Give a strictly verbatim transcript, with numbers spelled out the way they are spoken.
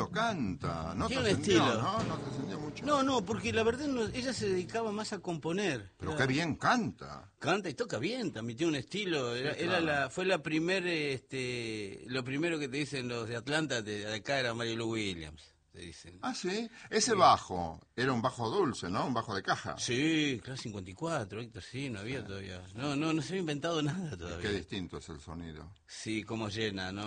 estilo canta, no Tiene un trascendió, estilo. ¿no? No trascendió mucho. No, no, porque la verdad no, ella se dedicaba más a componer. Pero Era- qué bien canta. Canta y toca bien, también tiene un estilo. Era, Sí, era claro. la, fue la primer, este, lo primero que te dicen los de Atlanta, de, de acá era Mary Lou Williams, te dicen. Ah, sí. Ese Sí. bajo, era un bajo dulce, ¿no? Un bajo de caja. Sí, clase cincuenta y cuatro, Héctor, sí, no había todavía. No, no, no se había inventado nada Qué todavía. distinto es el sonido. Sí, como llena, ¿no?